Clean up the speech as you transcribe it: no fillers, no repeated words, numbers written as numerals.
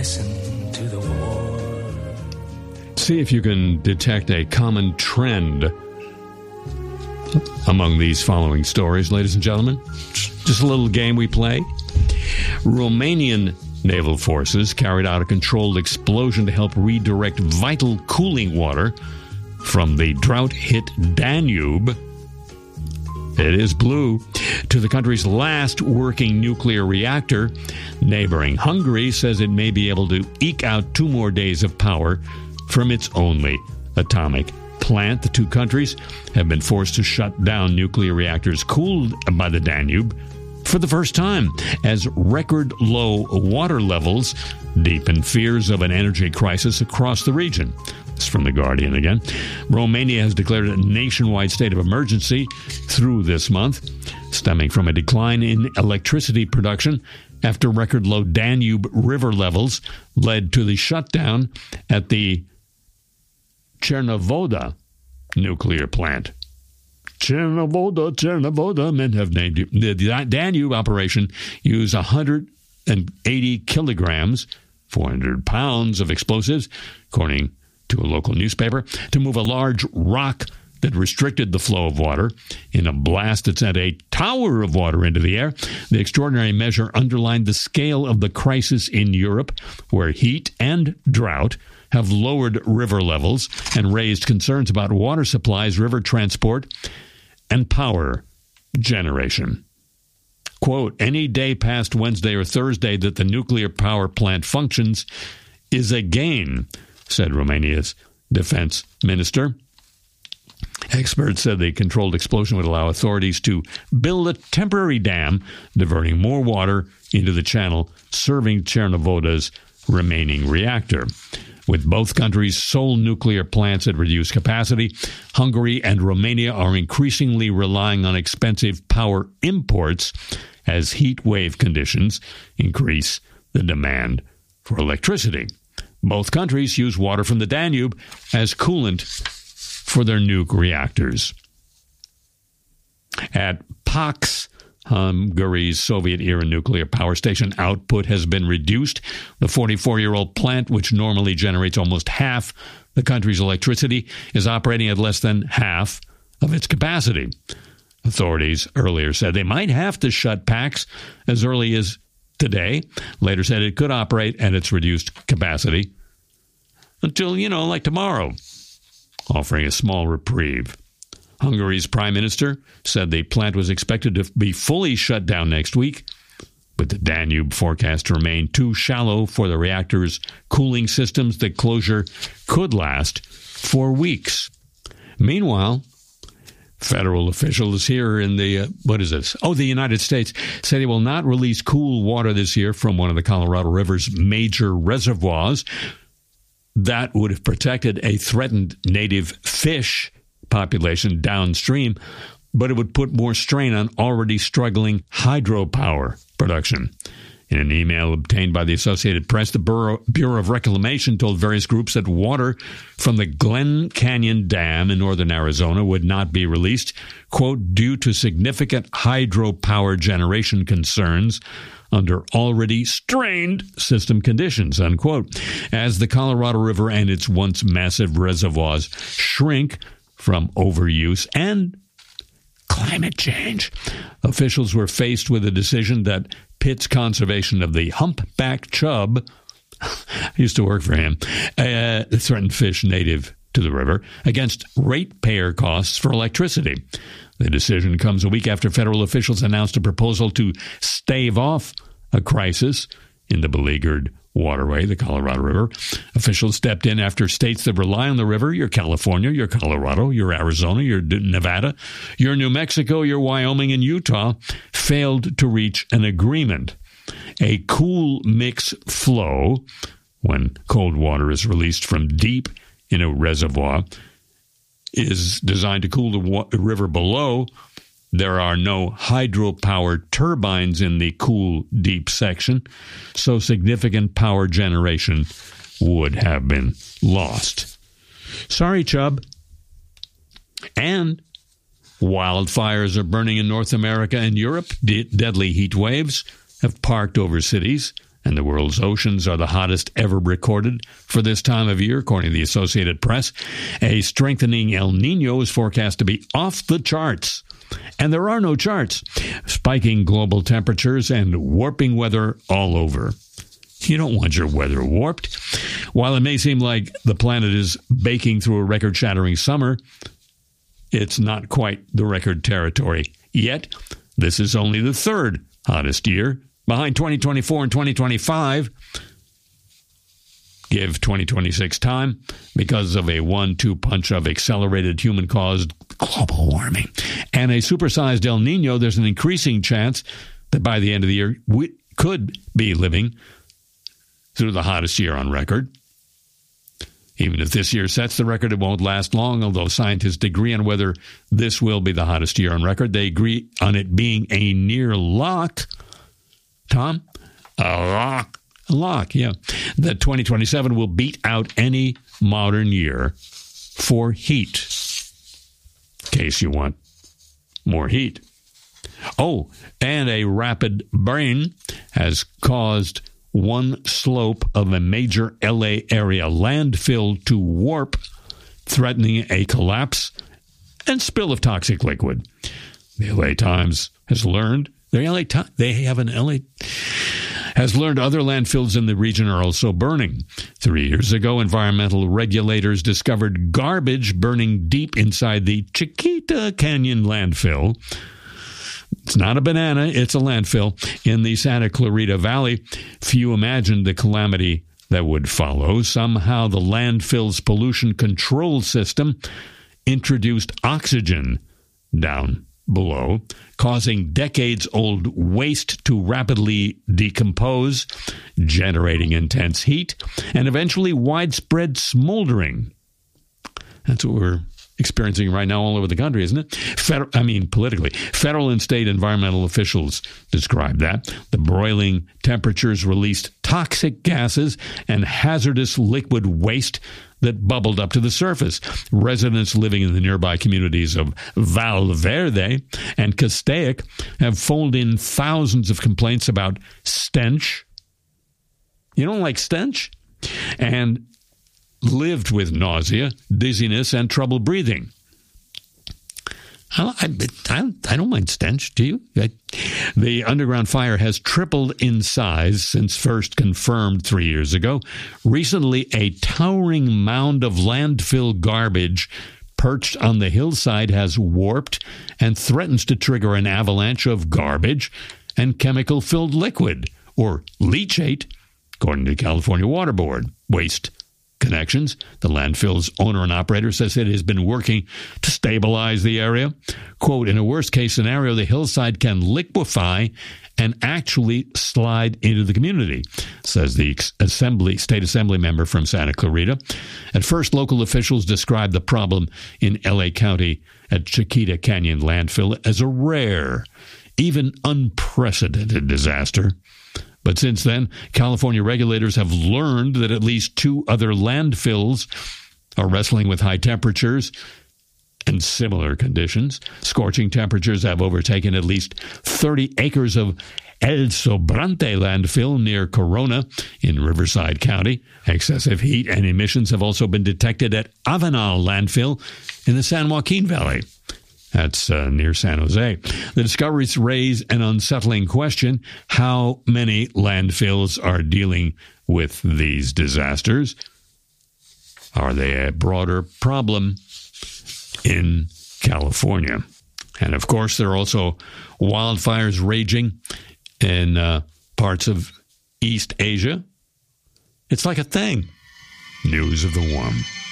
listen to the war. See if you can detect a common trend among these following stories, ladies and gentlemen. Just a little game we play. Romanian naval forces carried out a controlled explosion to help redirect vital cooling water from the drought-hit Danube, it is blue, to the country's last working nuclear reactor. Neighboring Hungary says it may be able to eke out 2 more days of power from its only atomic plant. The two countries have been forced to shut down nuclear reactors cooled by the Danube for the first time, as record low water levels deepen fears of an energy crisis across the region. This is from The Guardian again. Romania has declared a nationwide state of emergency through this month, stemming from a decline in electricity production after record low Danube river levels led to the shutdown at the Chernovoda nuclear plant. Chernovoda, men have named it. The Danube operation used 180 kilograms, 400 pounds of explosives, according to a local newspaper, to move a large rock that restricted the flow of water. In a blast that sent a tower of water into the air, the extraordinary measure underlined the scale of the crisis in Europe, where heat and drought have lowered river levels and raised concerns about water supplies, river transport, and power generation. Quote, any day past Wednesday or Thursday that the nuclear power plant functions is a gain, said Romania's defense minister. Experts said the controlled explosion would allow authorities to build a temporary dam, diverting more water into the channel, serving Chernovoda's remaining reactor. With both countries' sole nuclear plants at reduced capacity, Hungary and Romania are increasingly relying on expensive power imports as heat wave conditions increase the demand for electricity. Both countries use water from the Danube as coolant for their nuke reactors. At Paks, Hungary's Soviet-era nuclear power station, output has been reduced. The 44-year-old plant, which normally generates almost half the country's electricity, is operating at less than half of its capacity. Authorities earlier said they might have to shut Paks as early as today. Later said it could operate at its reduced capacity until, like tomorrow, offering a small reprieve. Hungary's prime minister said the plant was expected to be fully shut down next week, with the Danube forecast to remain too shallow for the reactor's cooling systems. The closure could last for weeks. Meanwhile, federal officials here in the United States say they will not release cool water this year from one of the Colorado River's major reservoirs. That would have protected a threatened native fish population downstream, but it would put more strain on already struggling hydropower production. In an email obtained by the Associated Press, the Bureau of Reclamation told various groups that water from the Glen Canyon Dam in northern Arizona would not be released, quote, due to significant hydropower generation concerns under already strained system conditions, unquote. As the Colorado River and its once massive reservoirs shrink from overuse and climate change, officials were faced with a decision that pits conservation of the humpback chub, I used to work for him, the threatened fish native to the river, against ratepayer costs for electricity. The decision comes a week after federal officials announced a proposal to stave off a crisis in the beleaguered waterway, the Colorado River. Officials stepped in after states that rely on the river, your California, your Colorado, your Arizona, your Nevada, your New Mexico, your Wyoming, and Utah, failed to reach an agreement. A cool mix flow, when cold water is released from deep in a reservoir, is designed to cool the river below. There are no hydropower turbines in the cool, deep section, so significant power generation would have been lost. Sorry, Chub. And wildfires are burning in North America and Europe. Deadly heat waves have parked over cities and the world's oceans are the hottest ever recorded for this time of year, according to the Associated Press. A strengthening El Nino is forecast to be off the charts. And there are no charts. Spiking global temperatures and warping weather all over. You don't want your weather warped. While it may seem like the planet is baking through a record-shattering summer, it's not quite the record territory yet. This is only the third hottest year, behind 2024 and 2025. Give 2026 time because of a 1-2 punch of accelerated human-caused global warming and a supersized El Nino. There's an increasing chance that by the end of the year we could be living through the hottest year on record. Even if this year sets the record, it won't last long, although scientists agree on whether this will be the hottest year on record. They agree on it being a near lock. Tom? A lock. A lock, yeah. That 2027 will beat out any modern year for heat. In case you want more heat. Oh, and a rapid rain has caused one slope of a major LA area landfill to warp, threatening a collapse and spill of toxic liquid. The LA Times has learned other landfills in the region are also burning. 3 years ago, environmental regulators discovered garbage burning deep inside the Chiquita Canyon landfill. It's not a banana, it's a landfill in the Santa Clarita Valley. Few imagined the calamity that would follow. Somehow the landfill's pollution control system introduced oxygen down below, causing decades-old waste to rapidly decompose, generating intense heat, and eventually widespread smoldering. That's what we're experiencing right now all over the country, isn't it? Politically. Federal and state environmental officials describe that. The broiling temperatures released toxic gases and hazardous liquid waste that bubbled up to the surface. Residents living in the nearby communities of Valverde and Castaic have phoned in thousands of complaints about stench. You don't like stench? And lived with nausea, dizziness, and trouble breathing. I don't mind stench, do you? The underground fire has tripled in size since first confirmed 3 years ago. Recently, a towering mound of landfill garbage perched on the hillside has warped and threatens to trigger an avalanche of garbage and chemical-filled liquid, or leachate, according to the California Water Board. Waste Connections, the landfill's owner and operator, says it has been working to stabilize the area. Quote, in a worst-case scenario, the hillside can liquefy and actually slide into the community, says the state assembly member from Santa Clarita. At first, local officials described the problem in L.A. County at Chiquita Canyon landfill as a rare, even unprecedented disaster. But since then, California regulators have learned that at least 2 other landfills are wrestling with high temperatures and similar conditions. Scorching temperatures have overtaken at least 30 acres of El Sobrante landfill near Corona in Riverside County. Excessive heat and emissions have also been detected at Avenal landfill in the San Joaquin Valley. That's near San Jose. The discoveries raise an unsettling question. How many landfills are dealing with these disasters? Are they a broader problem in California? And, of course, there are also wildfires raging in parts of East Asia. It's like a thing. News of the Warm.